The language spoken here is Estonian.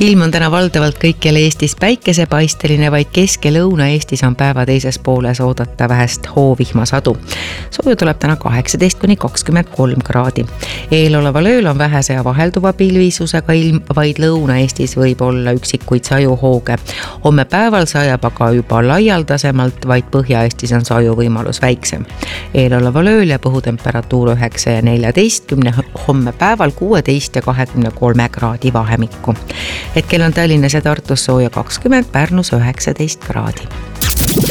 Ilm on täna valdavalt kõikjal Eestis päikesepaisteline, vaid Kesk- ja Lõuna-Eestis on päeva teises pooles oodata vähest hoovihmasadu. Sooju tuleb täna 18–23 kraadi. Eeloleval ööl on vähese ja vahelduva pilvisusega ilm, vaid Lõuna-Eestis võib olla üksikuid sajuhooge. Homme päeval sajab aga juba laialdasemalt, vaid Põhja-Eestis on saju võimalus väiksem. Eeloleval ööl ja õhutemperatuur 9 ja 14, homme päeval 16 ja 23 kraadi vahemikku. Hetkel on Tallinnas ja Tartus sooja 20, Pärnus 19 kraadi.